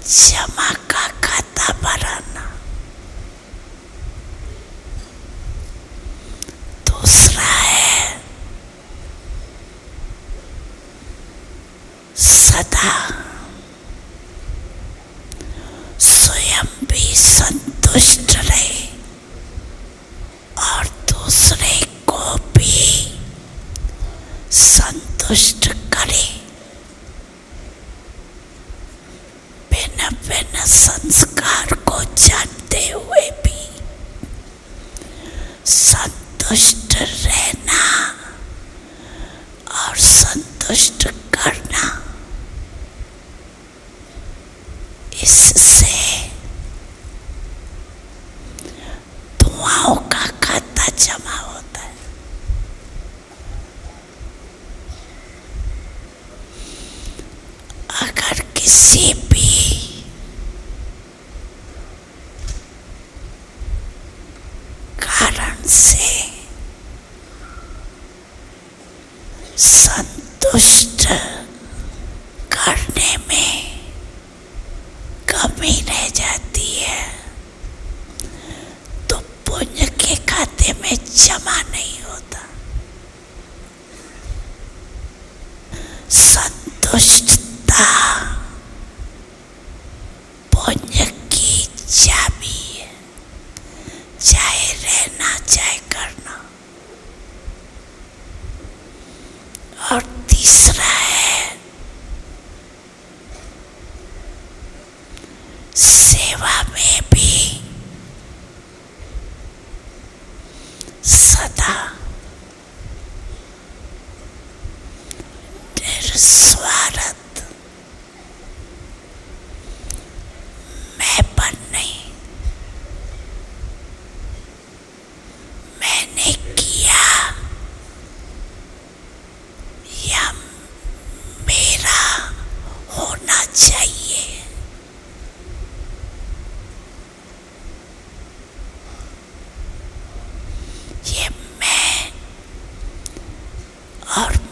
जमा का खाता भराना। दूसरा है सदा स्वयं भी संतुष्ट रहे और दूसरे को भी संतुष्ट करे। बिना बिना संस्कार को जानते हुए भी संतुष्ट रहना और संतुष्ट करना, इससे दुआओं का खाता जमा होता है। अगर किसी भी कारण से संतुष्ट करने में कमी रह जाती है तो पुण्य के खाते में जमा नहीं होता। संतुष्टता पुण्य की चाबी है, चाहे रहना चाहे करना। और तीसरा है सेवा में भी सदा निस्वार्थ, मैंपन नहीं, मैंने किया या मेरा होना चाहिए, ये मैं और